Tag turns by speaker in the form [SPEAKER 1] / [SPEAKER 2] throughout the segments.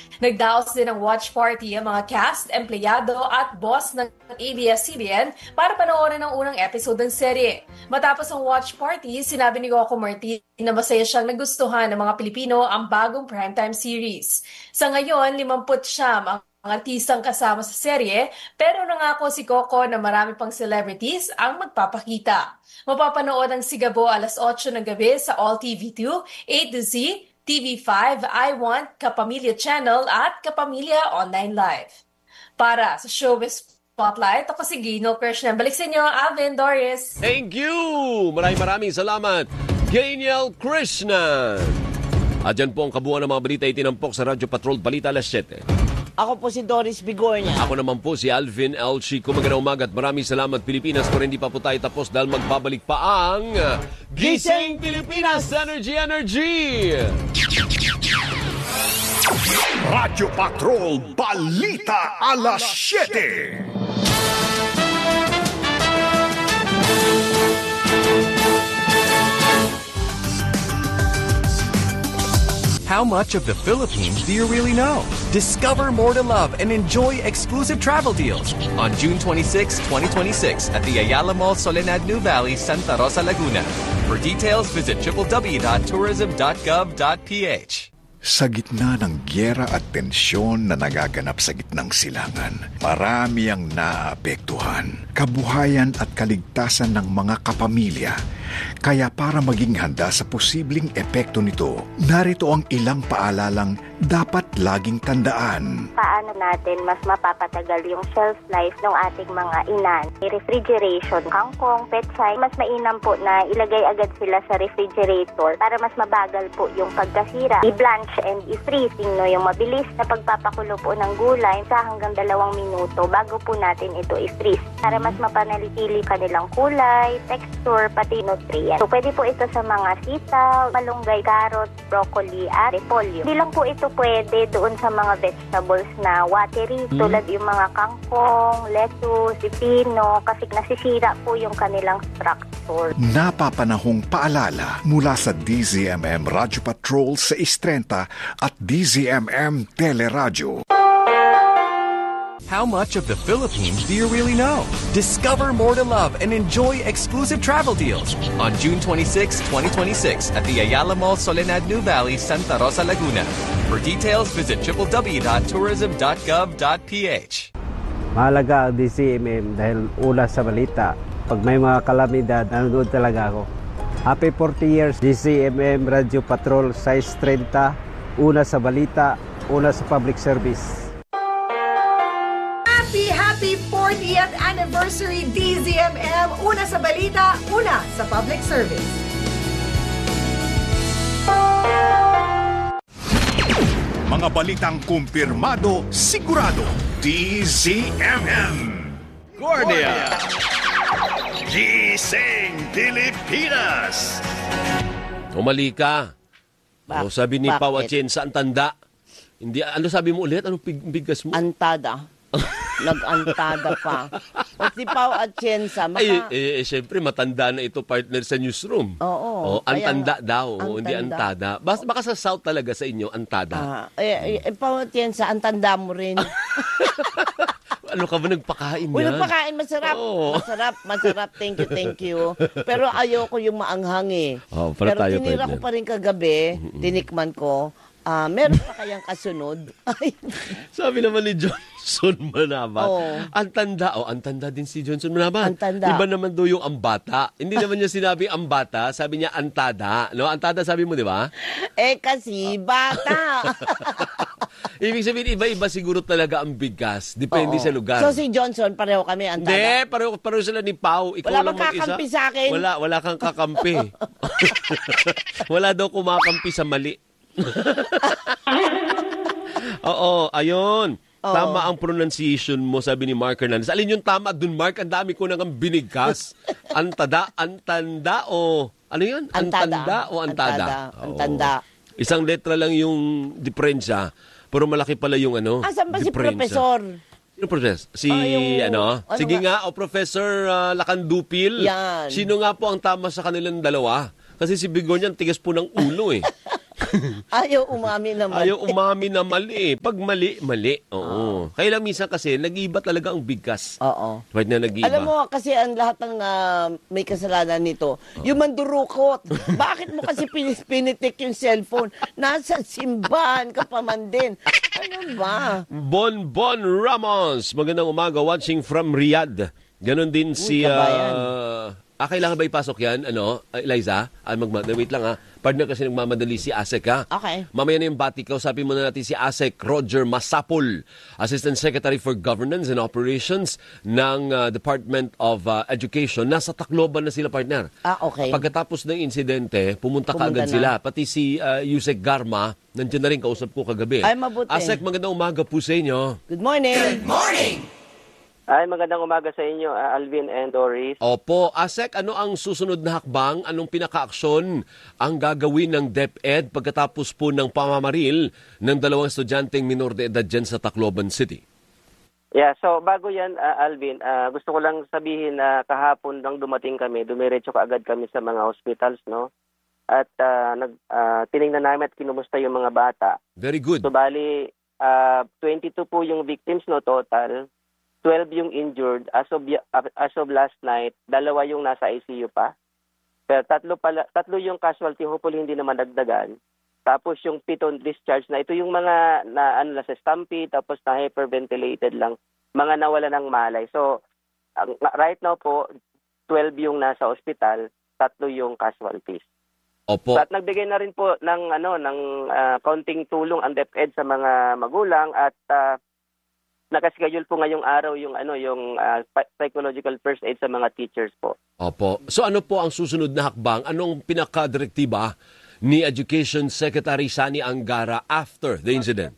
[SPEAKER 1] Nagdaos din ng watch party ang mga cast, empleyado at boss ng ABS-CBN para panoorin ang unang episode ng serye. Matapos ang watch party, sinabi ni Coco Martin na masaya siyang nagustuhan ng mga Pilipino ang bagong primetime series. Sa ngayon, 50 ang artistang kasama sa serye, pero nangako si Coco na marami pang celebrities ang magpapakita. Mapapanood ang Sigabo alas 8 ng gabi sa All TV2, A to Z, TV5, I Want, Kapamilya Channel at Kapamilya Online Live. Para sa Showbiz Spotlight, ako si Gino Krishnan. Balik sa inyo, Alvin, Doris.
[SPEAKER 2] Thank you! Maraming salamat, Gainiel Krishnan. At dyan po ang kabuuan ng mga balita itinampok sa Radyo Patrol Balita alas 7.
[SPEAKER 3] Ako po si Doris Bigornia.
[SPEAKER 2] Ako naman po si Alvin L. Chico. Magandang umaga at maraming salamat Pilipinas. Pero hindi pa po tayo tapos dahil magbabalik pa ang Gising Pilipinas Energy!
[SPEAKER 4] Radyo Patrol Balita alas 7.
[SPEAKER 5] How much of the Philippines do you really know? Discover more to love and enjoy exclusive travel deals on June 26, 2026 at the Ayala Mall Soledad New Valley, Santa Rosa, Laguna. For details, visit www.tourism.gov.ph.
[SPEAKER 4] Sa gitna ng gyera at tensyon na nagaganap sa gitnang silangan, marami ang naapektuhan, kabuhayan at kaligtasan ng mga kapamilya. Kaya para maging handa sa posibleng epekto nito, narito ang ilang paalalang dapat laging tandaan.
[SPEAKER 6] Paano natin mas mapapatagal yung shelf life ng ating mga inan? Refrigeration, kangkong, petsay, mas mainam po na ilagay agad sila sa refrigerator para mas mabagal po yung pagkasira. I-blanch and i-freezing, no, yung mabilis na pagpapakulo po ng gulay sa hanggang 2 minuto bago po natin ito i-freeze para mas mapanalitili kanilang kulay, texture, pati nutrient. So, pwede po ito sa mga sitaw, malunggay, carrot, broccoli, at repolyo. Hindi lang po ito pwede doon sa mga vegetables na watery, tulad yung mga kangkong, lettuce, pipino, kasi nasisira po yung kanilang structure.
[SPEAKER 4] Napapanahong paalala mula sa DZMM Radyo Patrol sa 630 at DZMM Teleradyo.
[SPEAKER 5] How much of the Philippines do you really know? Discover more to love and enjoy exclusive travel deals on June 26, 2026 at the Ayala Mall Soledad New Valley, Santa Rosa, Laguna. For details, visit www.tourism.gov.ph.
[SPEAKER 7] Mahalaga ang DZMM dahil una sa balita. Pag may mga kalamidad, nanonood talaga ako. Happy 40 years, DZMM Radio Patrol, size 30, una sa balita, una sa public service.
[SPEAKER 8] Happy 40th anniversary DZMM! Una sa balita, una sa public service.
[SPEAKER 4] Mga balitang kumpirmado, sigurado, DZMM.
[SPEAKER 2] Guardia!
[SPEAKER 4] Gising Pilipinas!
[SPEAKER 2] Umali ka. O, sabi ni Pao Atienza, ang tanda. Hindi, ano sabi mo ulit? Anong bigas mo?
[SPEAKER 3] Antada. Nag-antada pa. Pag si Pao Atienza,
[SPEAKER 2] siyempre, matanda na ito partner sa newsroom.
[SPEAKER 3] Oo.
[SPEAKER 2] Antanda daw, hindi antada. Baka sa South talaga sa inyo, antada.
[SPEAKER 3] Pao Atienza, antanda mo rin.
[SPEAKER 2] Ano ka ba nagpakain yan?
[SPEAKER 3] Nagpakain, masarap. Oh. Masarap. Thank you. Pero ayoko yung maanghang eh. Pero tinira ko pa rin kagabi, tinikman ko. Meron pa kayang kasunod?
[SPEAKER 2] Sabi naman ni Johnson Manabat. Ang tanda din si Johnson Manabat. Iba naman daw yung ambata. Hindi naman niya sinabi ambata, sabi niya antada. No? Antada sabi mo, di ba?
[SPEAKER 3] Kasi bata.
[SPEAKER 2] Ibig sabihin, iba-iba siguro talaga ang bigas. Depende sa lugar.
[SPEAKER 3] So si Johnson, pareho kami antada?
[SPEAKER 2] Hindi, pareho sila ni Pao. Ikaw
[SPEAKER 3] wala
[SPEAKER 2] lang mag-isa.
[SPEAKER 3] kakampi sa akin?
[SPEAKER 2] Wala kang kakampi. Wala daw kumakampi sa mali. Oo, ayun. Tama ang pronunciation mo, sabi ni Mark Hernandez. Alin yung tama dun, Mark? Ang dami ko nang binigkas. Antanda o... Ano yun? Antanda o antada?
[SPEAKER 3] Antanda.
[SPEAKER 2] Isang letra lang yung diferensya, pero malaki pala yung
[SPEAKER 3] saan ba si
[SPEAKER 2] diferensya.
[SPEAKER 3] Professor?
[SPEAKER 2] Sino professor? Sige nga, Professor Lakandupil.
[SPEAKER 3] Yan.
[SPEAKER 2] Sino nga po ang tama sa kanilang dalawa? Kasi si Bigornia, tigas po ng ulo eh.
[SPEAKER 3] Ayaw umami na mali.
[SPEAKER 2] Ayaw umami na mali. Pag mali, mali. Oo. Kaya lang minsan kasi, nag-iiba talaga ang bigkas.
[SPEAKER 3] Oo.
[SPEAKER 2] Right na nag-iiba.
[SPEAKER 3] Alam mo, kasi ang lahat ng may kasalanan nito, yung mandurukot. Bakit mo kasi pinitik yung cellphone? Nasa simbahan ka pa man din. Ano ba?
[SPEAKER 2] Bonbon Ramos. Magandang umaga. Watching from Riyadh. Ganon din si... kailangan ba ipasok yan? Eliza? Wait lang ha. Partner kasi nagmamadali si Asek ha.
[SPEAKER 3] Okay.
[SPEAKER 2] Mamaya na yung bati. Kausapin muna natin si Asek Roger Masapul, Assistant Secretary for Governance and Operations ng Department of Education. Nasa Tacloban na sila, partner.
[SPEAKER 3] Okay.
[SPEAKER 2] Pagkatapos ng insidente, pumunta kaagad sila. Pati si Yusek Garma, nandiyan na rin, kausap ko kagabi.
[SPEAKER 3] Ay, mabuti.
[SPEAKER 2] Asek, magandang umaga po sa inyo.
[SPEAKER 3] Good morning.
[SPEAKER 9] Good morning! Ay, magandang umaga sa inyo, Alvin and Doris.
[SPEAKER 2] Opo. Asek, ano ang susunod na hakbang? Anong pinaka-aksyon ang gagawin ng DepEd pagkatapos po ng pamamaril ng 2 estudyanteng minor de edad dyan sa Tacloban City?
[SPEAKER 9] Yeah, so bago yan, Alvin, gusto ko lang sabihin na kahapon lang dumating kami, dumiretso kaagad kami sa mga hospitals, no? At tinignan namin at kinumusta yung mga bata.
[SPEAKER 2] Very good.
[SPEAKER 9] So bali, 22 po yung victims, no, total. 12 yung injured. As of last night, 2 yung nasa ICU pa. Pero 3 yung casualty, hopefully hindi naman dagdagan. Tapos yung 7 discharge na. Ito yung mga na sa stampede, tapos na hyperventilated lang. Mga nawala ng malay. So, right now po, 12 yung nasa ospital, 3 yung casualties.
[SPEAKER 2] Opo.
[SPEAKER 9] So, at nagbigay na rin po ng kaunting tulong ang DepEd sa mga magulang at nakaschedule po ngayong araw yung psychological first aid sa mga teachers po.
[SPEAKER 2] Opo. So ano po ang susunod na hakbang? Anong pinakadirektiba ni Education Secretary Sani Angara after the incident?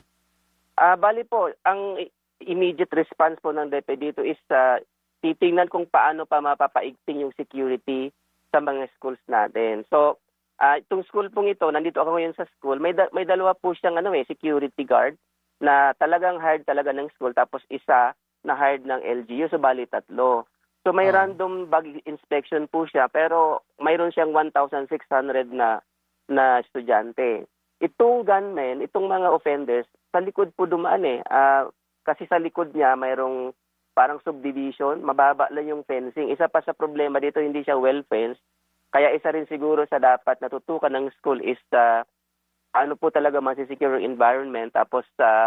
[SPEAKER 9] Bali po, ang immediate response po ng DepEd dito is titingnan kung paano pa mapapaigting yung security sa mga schools natin. So, itong school pong ito, nandito ako ngayon sa school, may 2 po siyang security guard na talagang hired talaga ng school, tapos isa na hired ng LGU, so bali 3. So may random bag inspection po siya, pero mayroon siyang 1,600 na estudyante. Itong gunmen, itong mga offenders, sa likod po dumaan kasi sa likod niya mayroong parang subdivision, mababa lang yung fencing. Isa pa sa problema dito, hindi siya well-fenced, kaya isa rin siguro sa dapat natutukan ng school is paano po talaga masisecure yung environment, tapos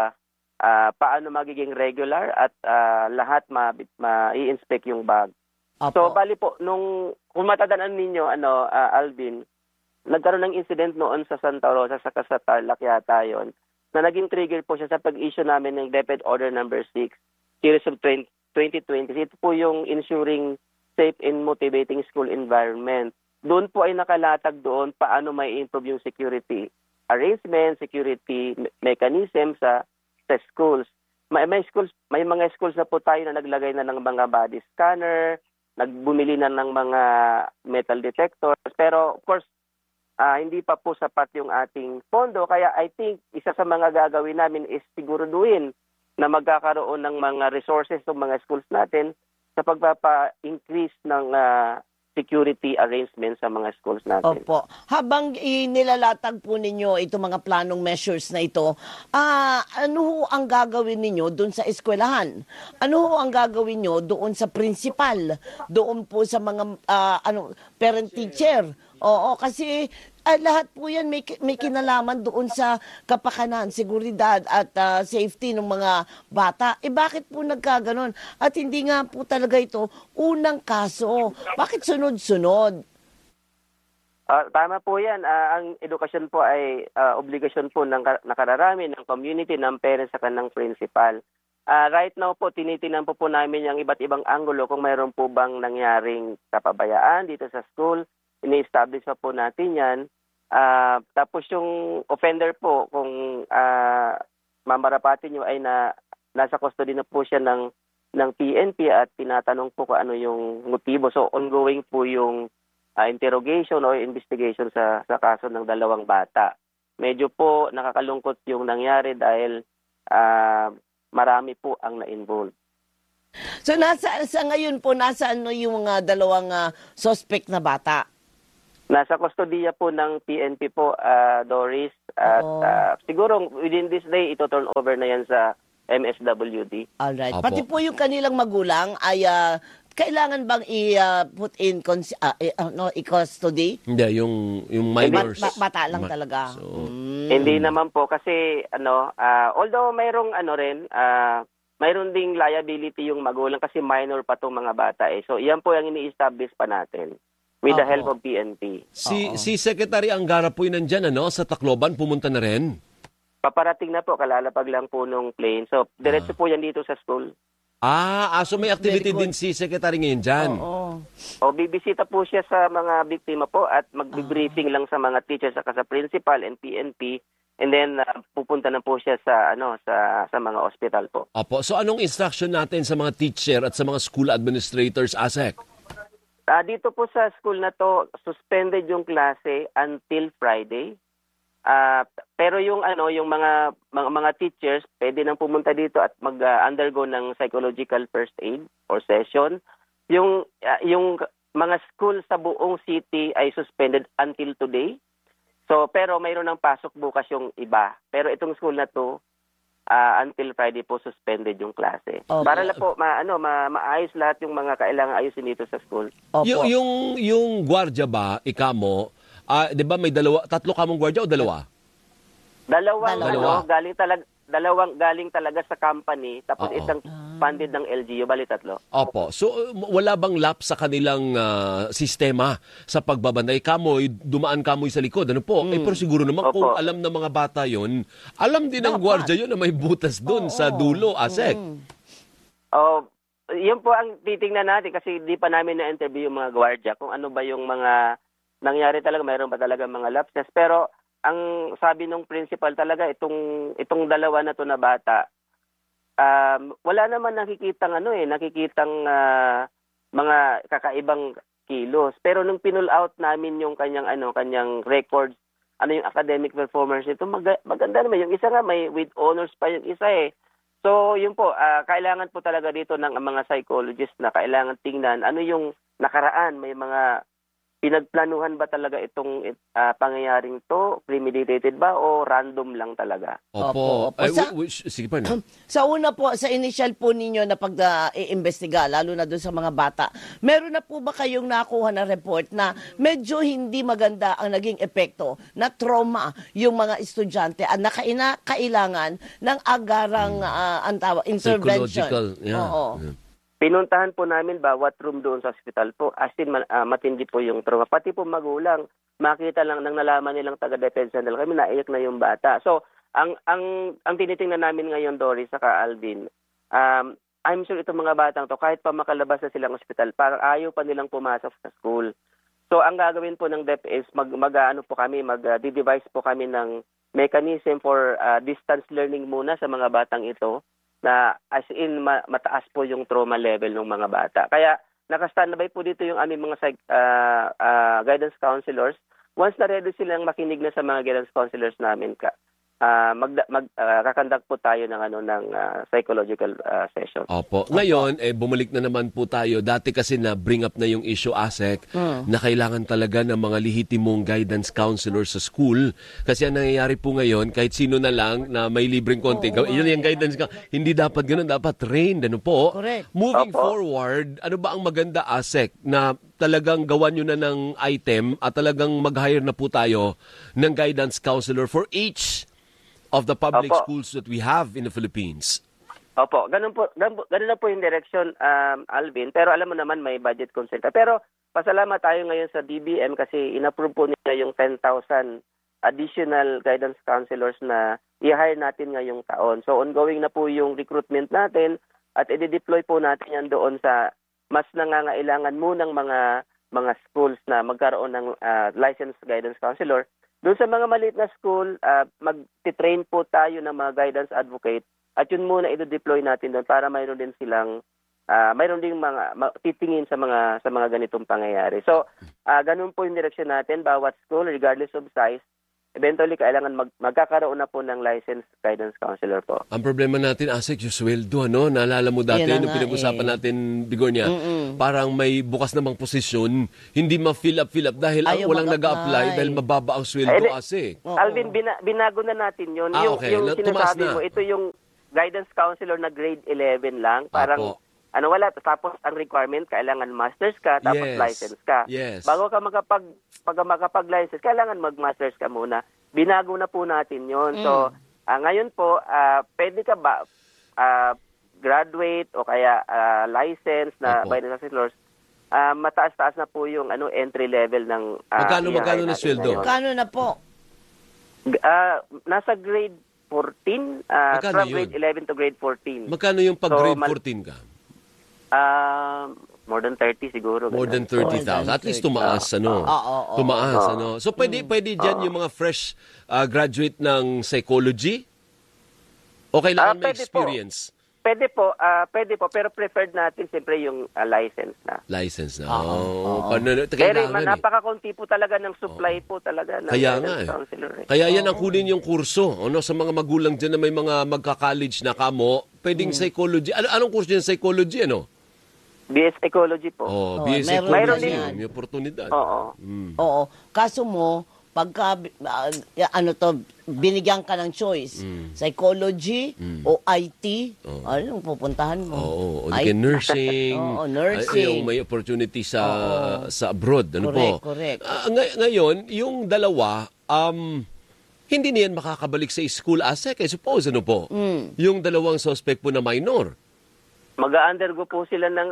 [SPEAKER 9] paano magiging regular at lahat ma-i-inspect yung bag. Apo. So, bali po, kung matandaan ninyo, Alvin, nagkaroon ng incident noon sa Santa Rosa, sa Tarlac yata yun, na naging trigger po siya sa pag-issue namin ng DepEd Order Number 6, Series of 2020. Ito po yung ensuring safe and motivating school environment. Doon po ay nakalatag doon paano may improve yung security arrangement, security mechanism sa schools. May mga schools na po tayo na naglagay na ng mga body scanner, nagbumili na ng mga metal detectors, pero of course hindi pa po sapat yung ating pondo, kaya I think isa sa mga gagawin namin is siguraduhin na magkakaroon ng mga resources ng mga schools natin sa pagpapa-increase ng security arrangements sa mga schools natin.
[SPEAKER 3] Opo. Habang inilalatag po ninyo itong mga planong measures na ito, ano ho ang gagawin ninyo doon sa eskwelahan? Ano ho ang gagawin nyo doon sa principal? Doon po sa mga parent-teacher? Oo, kasi lahat po yan may kinalaman doon sa kapakanan, seguridad at safety ng mga bata. Bakit po nagkaganon? At hindi nga po talaga ito unang kaso. Bakit sunod-sunod?
[SPEAKER 9] Tama po yan. Ang edukasyon po ay obligasyon po ng nakararami, ng community, ng parents sa kanang principal. Right now po, tinitinan po namin yung iba't ibang anggulo kung mayroon po bang nangyaring kapabayaan dito sa school. Ini-establish po natin yan. Tapos yung offender po, kung mamarapatin nyo ay nasa custody na po siya ng PNP at tinatanong po kung ano yung motibo. So ongoing po yung interrogation o investigation sa kaso ng 2 bata. Medyo po nakakalungkot yung nangyari dahil marami po ang na-involved.
[SPEAKER 3] So sa ngayon po, nasaan yung mga 2 suspect na bata?
[SPEAKER 9] Nasa kustodiya po ng PNP po, Doris. At siguro within this day, ito turn over na yan sa MSWD.
[SPEAKER 3] Alright.
[SPEAKER 2] Apo.
[SPEAKER 3] Pati po yung kanilang magulang ay kailangan bang i-put in i-custody?
[SPEAKER 2] Hindi, yung minors.
[SPEAKER 3] Bata lang talaga.
[SPEAKER 2] So,
[SPEAKER 9] Hindi naman po kasi although mayroong mayroon ding liability yung magulang kasi minor pa tong mga bata eh. So iyan po yung ini-establish pa natin with the help of PNP.
[SPEAKER 2] si Secretary Angara po yun nandyan, sa Tacloban, pumunta na rin.
[SPEAKER 9] Paparating na po, kalalapag lang po nung plane. So diretso po yan dito sa school.
[SPEAKER 2] So may activity din si Secretary ngayon dyan.
[SPEAKER 9] O bibisita po siya sa mga biktima po at magbi-briefing lang sa mga teachers saka sa principal and PNP. And then pupunta na po siya sa sa mga ospital po.
[SPEAKER 2] Opo. So anong instruction natin sa mga teacher at sa mga school administrators, ASEC?
[SPEAKER 9] Dito po sa school na to, suspended yung klase until Friday. Pero yung mga teachers, pwede nang pumunta dito at mag-undergo ng psychological first aid or session. Yung mga school sa buong city ay suspended until today. So pero mayroon ng pasok bukas yung iba. Pero itong school na to until Friday po suspended yung klase. Para na po maayos lahat yung mga kailangan ayusin dito sa school.
[SPEAKER 2] Yung gwardiya ba, ikamo, 'di ba may tatlo kamong gwardiya o dalawa?
[SPEAKER 9] Dalawa. Galing talaga sa company tapos isang funded ng LGU, bali tatlo.
[SPEAKER 2] Opo. So wala bang lapse sa kanilang sistema sa pagbabanday? Kamoy, dumaan kamoy sa likod. Ano po? Pero siguro naman kung alam ng mga bata yon, alam din ng gwardiya yon na may butas doon sa dulo, ASEC.
[SPEAKER 9] Yun po ang titingnan natin kasi di pa namin na-interview yung mga gwardiya kung ano ba yung mga nangyari talaga, mayroon ba talaga mga lapses. Pero ang sabi nung principal talaga, itong dalawa na to na bata, wala naman nakikitang mga kakaibang kilos. Pero nung pinull out namin yung kanyang records, yung academic performance nito, maganda naman. Yung isa nga may with honors pa yung isa eh. So yun po, kailangan po talaga dito ng mga psychologists na kailangan tingnan ano yung nakaraan, may mga pinagplanuhan ba talaga itong pangyayaring to? Premeditated ba o random lang talaga?
[SPEAKER 2] Opo. Sige pa na.
[SPEAKER 3] Sa una po, sa initial po ninyo na pag-iimbestiga, lalo na doon sa mga bata, meron na po ba kayong nakuha na report na medyo hindi maganda ang naging epekto na trauma yung mga estudyante at kailangan ng agarang intervention?
[SPEAKER 2] Psychological. Yeah.
[SPEAKER 3] Oo.
[SPEAKER 2] Yeah.
[SPEAKER 9] Pinuntahan po namin bawat room doon sa hospital po. As in, matindi po yung trauma. Pati po magulang, makita lang nang nalaman nilang taga-depensa nila kami, naiyak na yung bata. So, ang tinitingnan namin ngayon, Doris, saka Alvin, I'm sure itong mga batang to, kahit pa makalabas na silang hospital, parang ayaw pa nilang pumasok sa school. So, ang gagawin po ng DepEd is mag-devise po kami ng mechanism for distance learning muna sa mga batang ito, na as in mataas po yung trauma level ng mga bata. Kaya naka-standby po dito yung aming mga guidance counselors. Once na ready silang makinig na sa mga guidance counselors namin, kakandak po tayo ng psychological session.
[SPEAKER 2] Opo. Ngayon, bumalik na naman po tayo. Dati kasi na-bring up na yung issue, ASEC, na kailangan talaga ng mga lihitimong guidance counselor sa school. Kasi ang nangyayari po ngayon, kahit sino na lang na may libreng konti, yun yung guidance hindi dapat ganun, dapat trained. Ano po?
[SPEAKER 3] Correct.
[SPEAKER 2] Moving forward, ano ba ang maganda, ASEC, na talagang gawan nyo na ng item at talagang mag-hire na po tayo ng guidance counselor for each of the public schools that we have in the Philippines?
[SPEAKER 9] Opo, ganun na po yung direction, Alvin. Pero alam mo naman may budget consent. Pero pasalamat tayo ngayon sa DBM kasi inapprove po nila yung 10,000 additional guidance counselors na i-hire natin ngayong taon. So ongoing na po yung recruitment natin at i-deploy po natin yan doon sa mas nangangailangan munang mga schools na magkaroon ng licensed guidance counselor. Doon sa mga maliit na school, mag-train po tayo ng mga guidance advocate at yun muna i-deploy natin doon para mayroon din silang mayroon ding mga titingin sa mga ganitong pangyayari. So, ganun po yung direksyon natin bawat school regardless of size. eventually kailangan magkakaroon na po ng licensed guidance counselor po.
[SPEAKER 2] Ang problema natin, Asek, yung sweldo, ano? Naalala mo dati,
[SPEAKER 3] Yan na
[SPEAKER 2] nung
[SPEAKER 3] nga,
[SPEAKER 2] pinag-usapan natin, Bigornia, parang may bukas namang posisyon, hindi ma-fill up dahil
[SPEAKER 3] Ayaw
[SPEAKER 2] walang
[SPEAKER 3] mag-apply.
[SPEAKER 2] nag-a-apply dahil mababa ang sweldo, Asek.
[SPEAKER 9] Alvin, binago na natin yun.
[SPEAKER 2] Okay.
[SPEAKER 9] Yung
[SPEAKER 2] Tumaas
[SPEAKER 9] sinasabi
[SPEAKER 2] na.
[SPEAKER 9] mo, ito yung guidance counselor na grade 11 lang. Parang,
[SPEAKER 2] Apo.
[SPEAKER 9] wala. Tapos ang requirement, kailangan masters ka, tapos
[SPEAKER 2] Yes.
[SPEAKER 9] license ka.
[SPEAKER 2] Yes.
[SPEAKER 9] Bago ka makapag-license, kailangan mag-masters ka muna. Binago na po natin yon. So, ngayon po, pwede ka ba graduate o kaya license na
[SPEAKER 2] Apo.
[SPEAKER 9] by the counselors, mataas-taas na po yung entry level ng
[SPEAKER 2] Magkano
[SPEAKER 9] ERI
[SPEAKER 2] na
[SPEAKER 9] natin
[SPEAKER 2] sweldo?
[SPEAKER 9] ngayon.
[SPEAKER 3] Kano na po?
[SPEAKER 9] Nasa grade 14,
[SPEAKER 2] Magkano
[SPEAKER 9] from
[SPEAKER 2] yun?
[SPEAKER 9] grade 11 to grade 14.
[SPEAKER 2] Magkano yung pag
[SPEAKER 9] So,
[SPEAKER 2] grade 14 ka?
[SPEAKER 9] More than 30 siguro.
[SPEAKER 2] More than
[SPEAKER 9] ganun.
[SPEAKER 2] 30,000. At least tumaas, ano? Tumaas, ano? So, pwede dyan yung mga fresh graduate ng psychology? O kailangan may
[SPEAKER 9] Pwede po.
[SPEAKER 2] experience?
[SPEAKER 9] Pwede po, pero preferred natin siyempre yung license na.
[SPEAKER 2] License na.
[SPEAKER 9] Pero
[SPEAKER 2] Kailangan
[SPEAKER 9] napakakunti po talaga ng supply po talaga ng
[SPEAKER 2] Kaya
[SPEAKER 9] guidance
[SPEAKER 2] nga eh.
[SPEAKER 9] counselor.
[SPEAKER 2] Kaya yan ang kunin yung kurso. Sa mga magulang dyan na may mga magka-college na kamo, pwedeng psychology. Anong kurso yan? Psychology, ano?
[SPEAKER 9] BS Ecology po.
[SPEAKER 2] BS
[SPEAKER 3] meron
[SPEAKER 2] Psychology.
[SPEAKER 3] din yan.
[SPEAKER 2] May oportunidad.
[SPEAKER 9] Oo.
[SPEAKER 3] Oo. Kaso mo, pagka binigyan ka ng choice, psychology o IT, anong pupuntahan mo?
[SPEAKER 2] O di kaya nursing.
[SPEAKER 3] Oo, nursing.
[SPEAKER 2] Yung may opportunity sa abroad. Ano
[SPEAKER 3] Correct,
[SPEAKER 2] po?
[SPEAKER 3] correct.
[SPEAKER 2] Ngayon, yung dalawa, hindi niyan makakabalik sa school Asek, I suppose, ano po? Yung dalawang suspect po na minor.
[SPEAKER 9] Mag-undergo po sila ng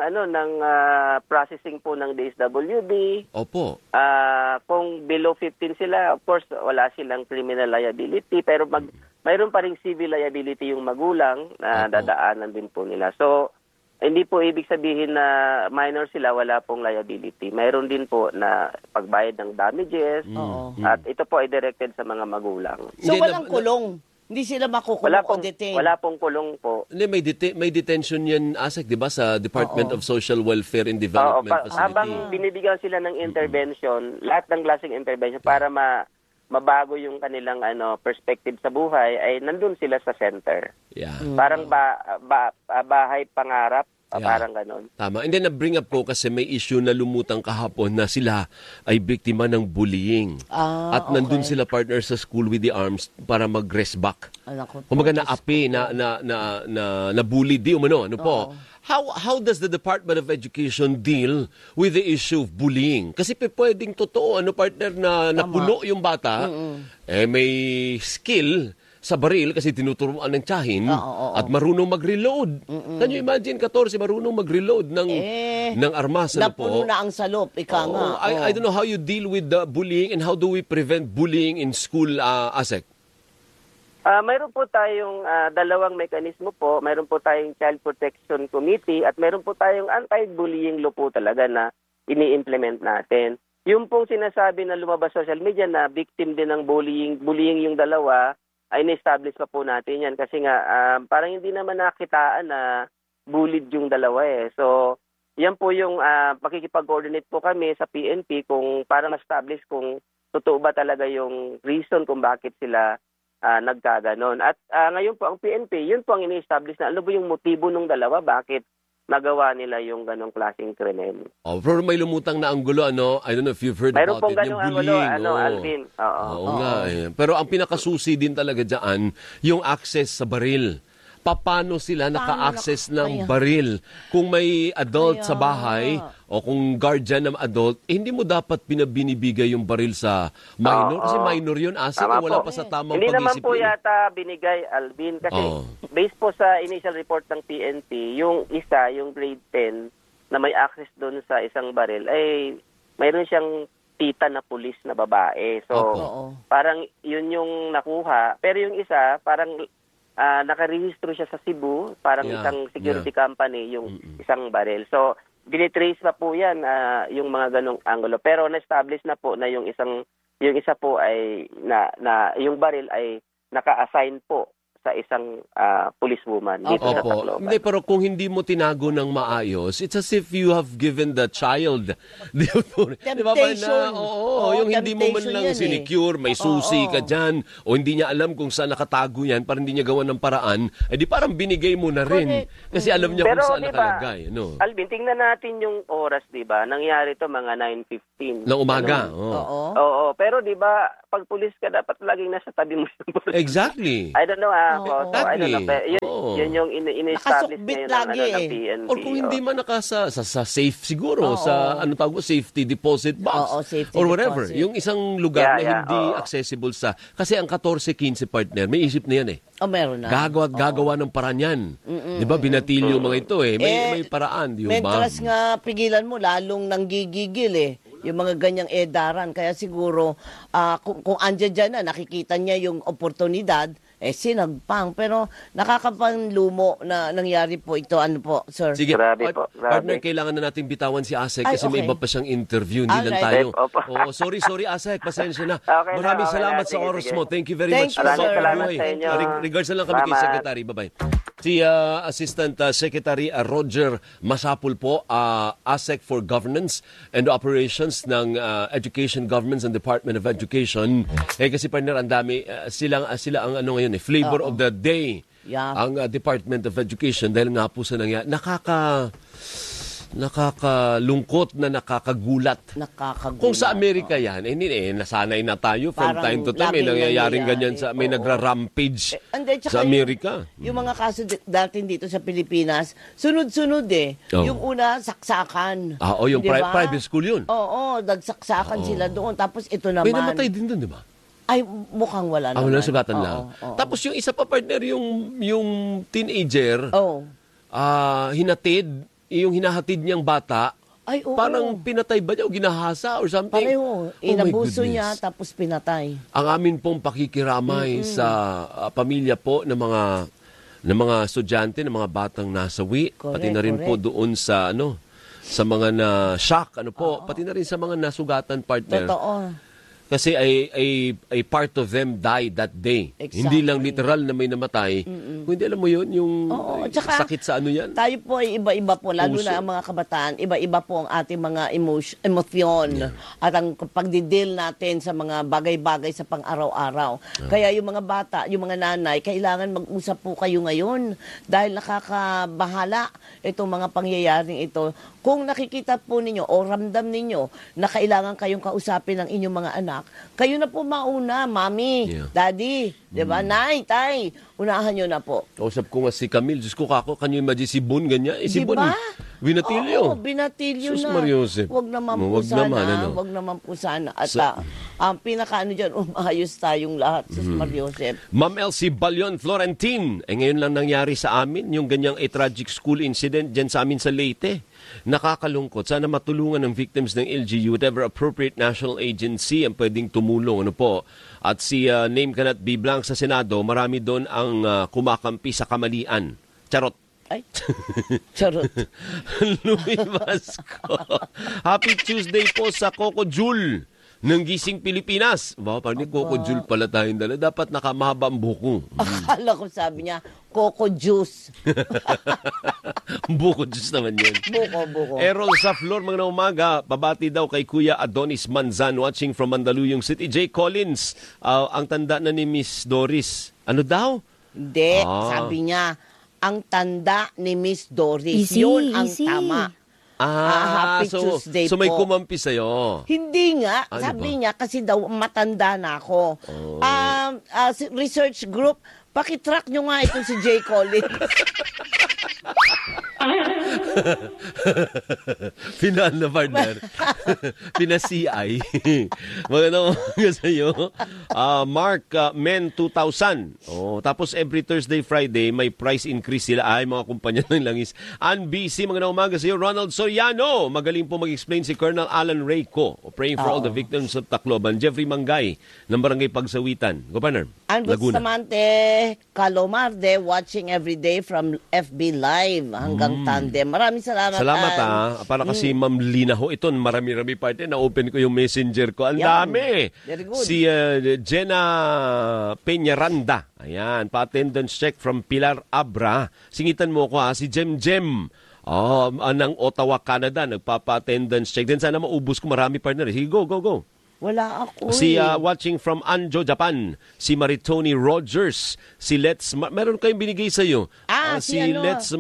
[SPEAKER 9] processing po ng DSWD.
[SPEAKER 2] Opo.
[SPEAKER 9] Kung below 15 sila, of course, wala silang criminal liability, pero mayroon pa ring civil liability yung magulang na dadaanan din po nila. So, hindi po ibig sabihin na minor sila, wala pong liability. Mayroon din po na pagbayad ng damages, at ito po ay directed sa mga magulang.
[SPEAKER 3] So, walang kulong. Hindi sila makukulong o detain.
[SPEAKER 9] Wala pong kulong po.
[SPEAKER 2] Hindi, may detention yan, Asek, di ba? Sa Department of Social Welfare and Development Facility.
[SPEAKER 9] Habang binibigyan sila ng intervention, lahat ng klaseng intervention para mabago yung kanilang perspective sa buhay, ay nandun sila sa center.
[SPEAKER 2] Yeah.
[SPEAKER 9] Parang bahay pangarap, parang ganon.
[SPEAKER 2] Tama. And then, na-bring up ko kasi may issue na lumutang kahapon na sila ay biktima ng bullying. At nandun sila partner sa School with the Arms para mag-rest back. Kumaga na-api, na-bully, di umano. Ano po? How does the Department of Education deal with the issue of bullying? Kasi pwedeng totoo, partner, na napuno yung bata, may skill sa baril kasi tinuturuan ng tiyahin at marunong mag-reload. Can you imagine, 14, marunong mag-reload ng armas?
[SPEAKER 3] Napuno na ang salop, ika nga.
[SPEAKER 2] I don't know how you deal with the bullying and how do we prevent bullying in school, Asek?
[SPEAKER 9] Mayroon po tayong dalawang mekanismo po. Mayroon po tayong Child Protection Committee at mayroon po tayong anti-bullying law po talaga na ini-implement natin. Yung pong sinasabi na lumabas sa social media na victim din ng bullying yung dalawa, ay na-establish pa po natin yan. Kasi nga, parang hindi naman nakitaan na bullied yung dalawa eh. So, yan po yung pakikipag-coordinate po kami sa PNP kung para ma-establish kung totoo ba talaga yung reason kung bakit sila nagkaganon. At ngayon po, ang PNP, yun po ang ini-establish na ano ba yung motibo ng dalawa, bakit nagawa nila yung ganong klaseng krimen.
[SPEAKER 2] Pero may lumutang na anggulo, I don't know if you've heard
[SPEAKER 9] mayroon
[SPEAKER 2] about it.
[SPEAKER 9] Mayroon pong ganong anggulo, Alvin.
[SPEAKER 2] Oo nga eh. Pero ang pinakasusi din talaga dyan, yung access sa baril. Paano sila naka-access ng baril? Kung may adult sa bahay o kung guardian ng adult, hindi mo dapat binibigay yung baril sa minor. Kasi minor yun, wala pa sa tamang
[SPEAKER 9] hindi
[SPEAKER 2] pag-isip.
[SPEAKER 9] Hindi naman po yata binigay, Alvin. Kasi based po sa initial report ng PNP, yung isa, yung grade 10, na may access doon sa isang baril, ay mayroon siyang tita na pulis na babae. So, parang yun yung nakuha. Pero yung isa, parang nakarehistro siya sa Cebu, parang isang security company, yung isang baril. So, binitrace pa po yan, yung mga ganong angulo. Pero na-establish na po na yung isa po ay, yung baril ay naka-assign po sa isang policewoman dito sa Tacloban.
[SPEAKER 2] Hindi, pero kung hindi mo tinago ng maayos, it's as if you have given the child the authority.
[SPEAKER 3] Temptation.
[SPEAKER 2] Yung hindi mo man lang sinecure, may susi ka dyan, o hindi niya alam kung saan nakatago yan, para hindi niya gawa ng paraan, di parang binigay mo na rin. Kasi alam niya kung saan nakalagay.
[SPEAKER 9] Alvin, tingnan natin yung oras, di ba? Nangyari to mga 9:15.
[SPEAKER 2] Ng umaga.
[SPEAKER 9] Oo. Pero di ba, pag pulis ka, dapat laging nasa tabi mo yung pulis.
[SPEAKER 2] Exactly.
[SPEAKER 9] I don't know,
[SPEAKER 2] Exactly.
[SPEAKER 9] Yun yung in-establish ngayon ng PNP.
[SPEAKER 2] Or kung hindi man sa safe siguro, sa safety deposit box.
[SPEAKER 3] Safety
[SPEAKER 2] or whatever.
[SPEAKER 3] deposit.
[SPEAKER 2] Yung isang lugar na hindi accessible kasi ang 14-15 partner, may isip na yan
[SPEAKER 3] meron na.
[SPEAKER 2] Gagawa ng paraan yan. Di ba, binatilyo mga ito May paraan, di ba?
[SPEAKER 3] Mentras nga pigilan mo, lalong nanggigigil yung mga ganyang edaran. Kaya siguro, kung andyan dyan na, nakikita niya yung oportunidad, sinagpang. Pero nakakapanlumo na nangyari po ito. Ano po, sir?
[SPEAKER 2] Sige,
[SPEAKER 9] Grabe po.
[SPEAKER 2] Partner, kailangan na natin bitawan si Asek kasi may iba pa siyang interview. Hindi lang tayo. Sorry, Asek. Pasensya na. Maraming salamat sa oras mo. Thank you very much.
[SPEAKER 9] Maraming salamat sa inyo.
[SPEAKER 2] Regards na lang kami kay Secretary. Bye-bye. Si Assistant Secretary Roger Masapul po, ASEC for Governance and Operations ng Education Governments and Department of Education. Kasi partner, ang dami, sila ang ngayon, flavor of the day.
[SPEAKER 3] Yeah.
[SPEAKER 2] Ang Department of Education dahil nga po sa nangyari. Nakakalungkot na nakakagulat. Kung sa Amerika yan, nasanay na tayo from
[SPEAKER 3] parang
[SPEAKER 2] time to time. May nangyayaring ganyan, may nagra-rampage sa Amerika.
[SPEAKER 3] Yung mga kaso dating dito sa Pilipinas, sunod-sunod Yung una, saksakan.
[SPEAKER 2] Yung private school yun.
[SPEAKER 3] Oo, nagsaksakan sila doon. Tapos ito naman.
[SPEAKER 2] May namatay din doon, di ba?
[SPEAKER 3] Ay, mukhang wala naman.
[SPEAKER 2] Wala, sugatan lang. Tapos yung isa pa partner, yung teenager, yung hinahatid niyang bata, parang pinatay ba niya o ginahasa or something?
[SPEAKER 3] Pareho. Inabuso niya tapos pinatay.
[SPEAKER 2] Ang amin pong pakikiramay sa pamilya po ng mga estudyante, ng mga batang nasawi, pati na rin po doon sa mga na-shock, pati na rin sa mga nasugatan, partner.
[SPEAKER 3] Totoo.
[SPEAKER 2] Kasi ay part of them died that day.
[SPEAKER 3] Exactly.
[SPEAKER 2] Hindi lang literal na may namatay. Kung hindi alam mo yun, yung sakit sa yan.
[SPEAKER 3] Tayo po ay iba-iba po, lalo na ang mga kabataan, iba-iba po ang ating mga emosyon at ang pagdidil natin sa mga bagay-bagay sa pang-araw-araw. Kaya yung mga bata, yung mga nanay, kailangan mag-usap po kayo ngayon dahil nakakabahala itong mga pangyayaring ito. Kung nakikita po ninyo o ramdam ninyo na kailangan kayong kausapin ng inyong mga anak, kayo na po mauna, mami, daddy, di ba? Nay, tay, unahan nyo na po.
[SPEAKER 2] Kausap ko nga si Camille, Diyos ko kako, kanyo imagine si Bon, ganyan. Si Bon, binatilyo.
[SPEAKER 3] Oo, binatilyo
[SPEAKER 2] Sus
[SPEAKER 3] na.
[SPEAKER 2] Mariosep.
[SPEAKER 3] Wag naman po sana. At ang pinakaano dyan, umayos tayong lahat, Sus Mariosep.
[SPEAKER 2] Ma'am Elsie Balion Florentine, ngayon lang nangyari sa amin, yung ganyang tragic school incident dyan sa amin sa Leyte. Nakakalungkot. Sana matulungan ng victims ng LGU, whatever appropriate national agency ang pwedeng tumulong. At si name cannot be blank sa Senado, marami doon ang kumakampi sa kamalian. Charot.
[SPEAKER 3] Ay, charot.
[SPEAKER 2] Louis Vasco. Happy Tuesday po sa Coco Jul ng Gising Pilipinas. Parang Coco Jul pala tayong dala. Dapat nakamahaba ang buko.
[SPEAKER 3] Akala ko sabi niya, Coco Juice.
[SPEAKER 2] Buko juice naman yun.
[SPEAKER 3] Buko.
[SPEAKER 2] Errol sa Flor, mga umaga, pabati daw kay Kuya Adonis Manzan watching from Mandaluyong City. J. Collins, ang tanda na ni Miss Doris. Ano daw?
[SPEAKER 3] Hindi, sabi niya, ang tanda ni Miss Doris. Yun ang tama. Happy Tuesday
[SPEAKER 2] so may kumampi sa'yo.
[SPEAKER 3] Hindi nga. Sabi niya, kasi daw matanda na ako. Research group, pakitrack nyo nga itong si J. Collins.
[SPEAKER 2] Final na partner. Pina-CI. Magandang umaga sa'yo. Mark, Men 2000. Tapos every Thursday, Friday, may price increase sila. Mga kumpanya ng langis. NBC, magandang umaga sa'yo. Ronald Soriano. Magaling po mag-explain si Colonel Alan Rayco. Praying for all the victims of Tacloban. Jeffrey Mangay, ng Barangay Pagsawitan. Governor.
[SPEAKER 3] Ann
[SPEAKER 2] Laguna.
[SPEAKER 3] Bustamante, Calomarde, watching every day from FB Live hanggang Tandem. Maraming salamat.
[SPEAKER 2] Salamat
[SPEAKER 3] Ann.
[SPEAKER 2] Para kasi Ma'am Lina ho, ito marami-rami parte, na-open ko yung messenger ko. Ang
[SPEAKER 3] Yan.
[SPEAKER 2] dami.
[SPEAKER 3] Very good.
[SPEAKER 2] Si Jenna Peñaranda. Ayan, pa-attendance check from Pilar Abra. Singitan mo ko si Jem. Ng Ottawa, Canada. Nagpapa-attendance check. Then sana maubos ko marami partner. Sige, go.
[SPEAKER 3] Wala ako.
[SPEAKER 2] Si watching from Anjo, Japan, si Maritoni Rogers, si Let's, meron kayong binigay sa iyo. Si Let's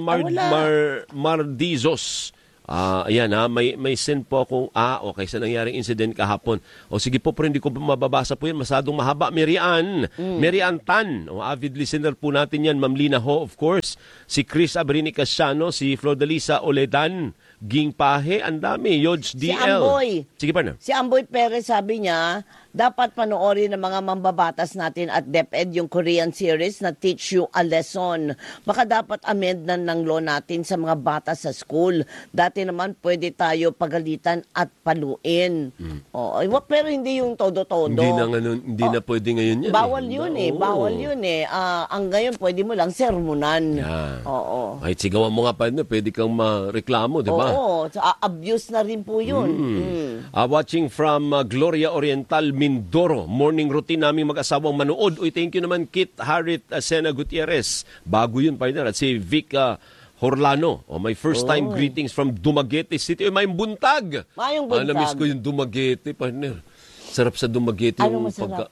[SPEAKER 2] Mardizos. Ayan may send po akong, okay, sa nangyaring incident kahapon. Sige po, pero hindi ko mababasa po yan, masadong mahaba. Marian Tan, avid listener po natin yan, Ma'am Lina Ho, of course. Si Chris Abrini Casiano, si Flordalisa Oledan, Ging Pahe, ang dami, Yodge DL.
[SPEAKER 3] Si Amboy.
[SPEAKER 2] Sige, partner.
[SPEAKER 3] Si Amboy Perez sabi niya, dapat panoorin ng mga mambabatas natin at DepEd yung Korean series na Teach You a Lesson. Baka dapat amend ng law natin sa mga bata sa school. Dati naman pwede tayo pagalitan at paluin. Pero hindi yung todo-todo.
[SPEAKER 2] Hindi na pwede ngayon yan.
[SPEAKER 3] Bawal yun Bawal yun ang ngayon pwede mo lang sermonan.
[SPEAKER 2] Yeah.
[SPEAKER 3] Oo.
[SPEAKER 2] Ay, sigawan mo nga pa yun, pwede kang mareklamo, di ba?
[SPEAKER 3] Oo. Abuse na rin po yun.
[SPEAKER 2] Watching from Gloria Oriental, Mindoro. Morning routine namin mag-asawang manood. Thank you naman, Kit Harit Sena Gutierrez. Bago yun, partner. At si Vic Horlano. My first time greetings from Dumaguete City. May buntag.
[SPEAKER 3] Mayong buntag.
[SPEAKER 2] Namiss ko yung Dumaguete, partner. Sarap sa Dumaguete.
[SPEAKER 3] Ano masarap?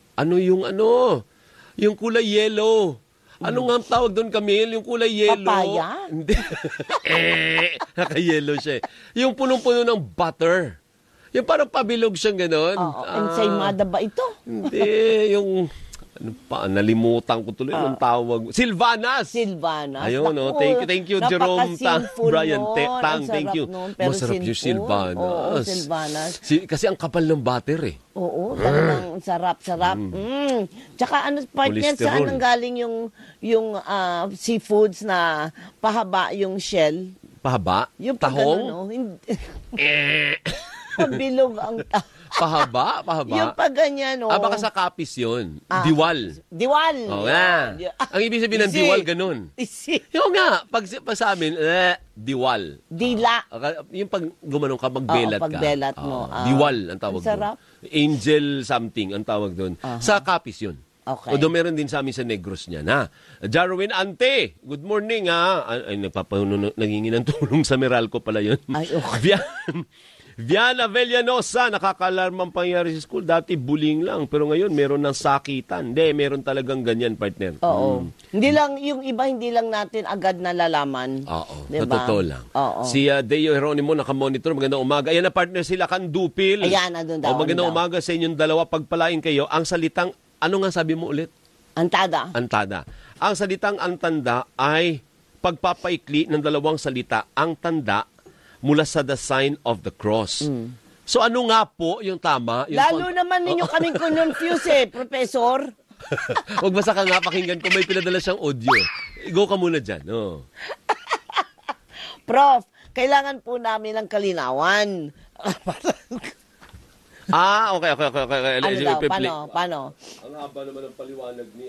[SPEAKER 2] Yung kulay yellow. Ano nga ang tawag doon, Camille? Yung kulay yellow.
[SPEAKER 3] Papaya?
[SPEAKER 2] Hindi. Naka-yellow siya. Yung punong-puno ng butter. Yung parang pabilog siyang gano'n.
[SPEAKER 3] Ensaymada ba ito?
[SPEAKER 2] Hindi, yung... nalimutan ko tuloy ang tawag. Silvanas! Ayun, thank you, Jerome Brian Tang, thank you. Masarap yung Silvanas.
[SPEAKER 3] Silvanas.
[SPEAKER 2] Kasi ang kapal ng butter
[SPEAKER 3] Oo, talagang sarap. Tsaka partner, saan ang galing yung seafoods na pahaba yung shell?
[SPEAKER 2] Pahaba?
[SPEAKER 3] Yung
[SPEAKER 2] tahong?
[SPEAKER 3] Pabilog ang
[SPEAKER 2] Pahaba?
[SPEAKER 3] Yung pag ganyan,
[SPEAKER 2] baka sa kapis yun. Diwal.
[SPEAKER 3] Oo
[SPEAKER 2] nga. Ang ibig sabihin ng diwal, ganun. Yung nga, pag sa amin, diwal.
[SPEAKER 3] Dila.
[SPEAKER 2] Yung pag gumanong ka, magbelat ka.
[SPEAKER 3] Pagbelat mo.
[SPEAKER 2] Diwal ang tawag doon.
[SPEAKER 3] Sarap.
[SPEAKER 2] Angel something ang tawag doon. Sa kapis yun.
[SPEAKER 3] Okay.
[SPEAKER 2] Although meron din sa amin sa Negros niya na. Jarwin Ante, good morning Ay, nangingi ng tulong sa Meralco pala yun.
[SPEAKER 3] Ay, okay.
[SPEAKER 2] Viana Villanosa, nakakalarmang pangyari sa school. Dati bullying lang, pero ngayon meron ng sakitan. Hindi, meron talagang ganyan, partner.
[SPEAKER 3] Oo. Hindi lang, yung iba hindi lang natin agad nalalaman.
[SPEAKER 2] Oo,
[SPEAKER 3] diba?
[SPEAKER 2] totoo lang.
[SPEAKER 3] Oo.
[SPEAKER 2] Si Deo Jeronimo nakamonitor, magandang umaga. Ayan na partner sila, Kandupil.
[SPEAKER 3] Ayan, andun daw.
[SPEAKER 2] Magandang umaga sa inyong dalawa. Pagpalain kayo, ang salitang, ano nga sabi mo ulit?
[SPEAKER 3] Antada.
[SPEAKER 2] Ang salitang antanda ay pagpapaikli ng dalawang salita, ang tanda, mula sa the sign of the cross. So ano nga po yung tama?
[SPEAKER 3] Lalo naman ninyo kaming confuse Professor.
[SPEAKER 2] Huwag basta ka nga pakinggan ko, may pinadala siyang audio. Go ka muna dyan.
[SPEAKER 3] Prof, kailangan po namin ng kalinawan.
[SPEAKER 2] Okay.
[SPEAKER 3] Paano?
[SPEAKER 2] Ang haba naman ng paliwanag ni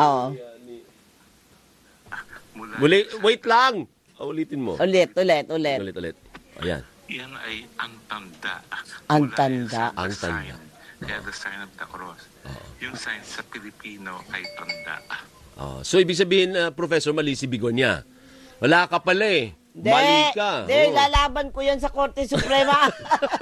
[SPEAKER 2] Wait lang. Ulitin mo.
[SPEAKER 3] Ulit.
[SPEAKER 2] Ayan.
[SPEAKER 10] Yan ay ang tanda.
[SPEAKER 3] Ang tanda.
[SPEAKER 10] Kaya the sign of the cross. Yung sign sa Pilipino ay tanda.
[SPEAKER 2] So, ibig sabihin, Professor, mali si Bigonya. Wala ka pala Mali ka.
[SPEAKER 3] Lalaban ko yan sa Korte Suprema.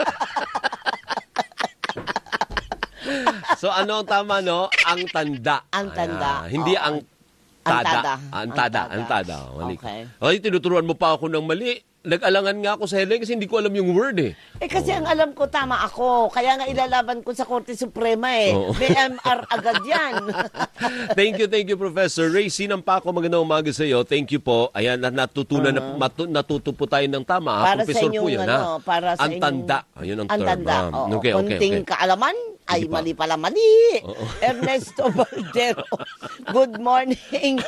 [SPEAKER 2] So, ano ang tama, no? Ang tanda.
[SPEAKER 3] Ang tanda.
[SPEAKER 2] Hindi ang tada. Antada. Mali.
[SPEAKER 3] Okay.
[SPEAKER 2] Ay, tinuturuan mo pa ako ng mali. Nag-alangan nga ako sa Helen kasi hindi ko alam yung word
[SPEAKER 3] kasi ang alam ko, tama ako. Kaya nga ilalaban ko sa Korte Suprema May MR agad yan.
[SPEAKER 2] Thank you, Professor Ray. Sinampa ako, magandang umaga sa iyo. Thank you po. Ayan, natutunan natuto po tayo ng tama.
[SPEAKER 3] Para
[SPEAKER 2] Professor
[SPEAKER 3] sa inyong,
[SPEAKER 2] po yun,
[SPEAKER 3] para sa
[SPEAKER 2] ang tanda. Ayun ang term.
[SPEAKER 3] Okay. Konting kaalaman. Ay,
[SPEAKER 2] Hindi pa.
[SPEAKER 3] mali pala, mali. Ernesto Baldero. Good morning.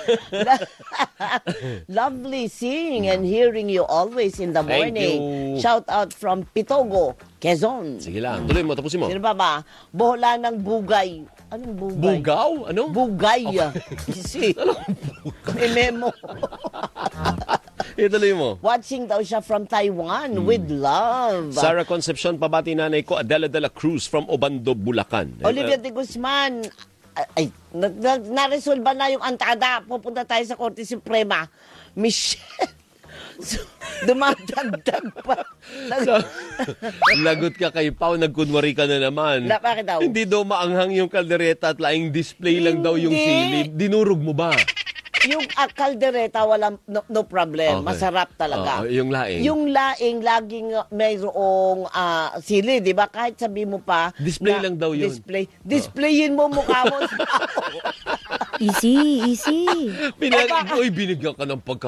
[SPEAKER 3] Lovely seeing and hearing you always in the
[SPEAKER 2] Thank
[SPEAKER 3] morning.
[SPEAKER 2] you.
[SPEAKER 3] Shout out from Pitogo, Quezon.
[SPEAKER 2] Sige lang, tuloy mo, tapusin mo.
[SPEAKER 3] Sino ba? Bohla ng Bugay. Anong Bugay?
[SPEAKER 2] Bugaw? Ano?
[SPEAKER 3] Bugay. Isi. May memo.
[SPEAKER 2] Ituloy mo.
[SPEAKER 3] Watching daw siya from Taiwan with love.
[SPEAKER 2] Sarah Concepcion, pabati nanay ko, Adela de la Cruz from Obando, Bulacan.
[SPEAKER 3] Olivia de Guzman, ay, naresolba na yung antada. Pupunta tayo sa Korte Suprema. Michelle, so, dumadagdag pa.
[SPEAKER 2] Lagot ka kay Pao, nagkunwari ka na naman.
[SPEAKER 3] Bakit daw?
[SPEAKER 2] Hindi daw maanghang yung kaldereta at laing display lang daw yung silid. Dinurog mo ba?
[SPEAKER 3] Yung kaldereta, walang no problem.
[SPEAKER 2] Okay.
[SPEAKER 3] Masarap talaga.
[SPEAKER 2] Yung laing?
[SPEAKER 3] Yung laing, laging mayroong sili, di ba? Kahit sabi mo pa...
[SPEAKER 2] Display lang daw yun.
[SPEAKER 3] Displayin mo mukha mo.
[SPEAKER 11] Easy.
[SPEAKER 2] Binigyan ka ng pagka